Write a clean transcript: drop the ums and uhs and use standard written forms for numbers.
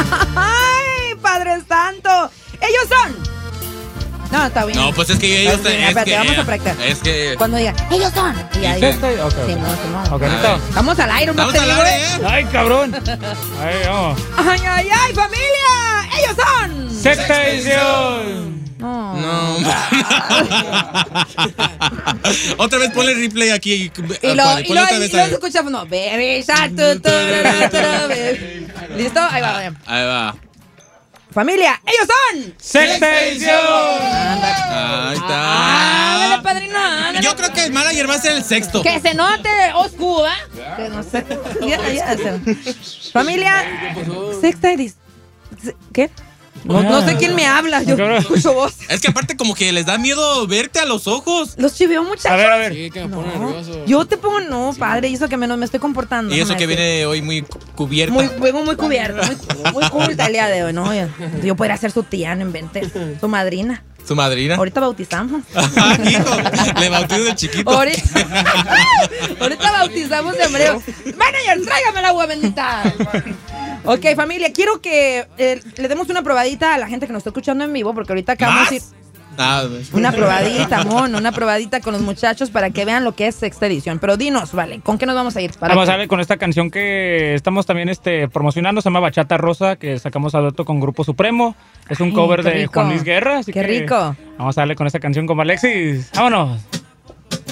¡Ay, Padre Santo! Ellos son... No, está bien. No, pues es que ellos... Espérate, vamos a practicar. Es que... Cuando diga, ellos son. Y ya dice. Ok, listo. Estamos al aire, Estamos al aire, ¿eh? Ay, cabrón. Ahí vamos. ¡Ay, ay, ay, familia! ¡Ellos son! Sexta edición. No. Otra vez ponle replay aquí. Y lo escuchamos. No, baby shark, baby. ¿Listo? Ahí va. Ahí va. Familia, ellos son. Sexta edición. Ahí está. Ándale, padrino, ándale. Yo creo que el manager va a ser el sexto. Que se note oscuro, ¿eh? Que no sé. Ya. Familia, sexta edición. ¿Qué? No sé quién me habla, yo escucho voz. Es que aparte como que les da miedo verte a los ojos. Los chiveo, muchachos. A ver. Sí, que me pone nervioso. Yo te pongo, no, padre, y eso que menos me estoy comportando. Y eso que viene hoy muy cubierto. Vengo muy cubierto, muy culta el día de hoy, ¿no? Yo podría ser su tía, no inventes, su madrina. ¿Su madrina? Ahorita bautizamos. Hijo, le bautizo de chiquito. Ahorita bautizamos de hebreo. Manager, tráigame el agua bendita. Ok, familia, quiero que le demos una probadita a la gente que nos está escuchando en vivo, porque ahorita acabamos de ir. Una probadita, mono, una probadita con los muchachos para que vean lo que es sexta edición. Pero dinos, vale, ¿con qué nos vamos a ir? Vamos a ver con esta canción que estamos también promocionando, se llama Bachata Rosa, que sacamos a dueto con Grupo Supremo. Es un cover de Juan Luis Guerra, así qué rico. Vamos a darle con esta canción como Alexis. ¡Vámonos!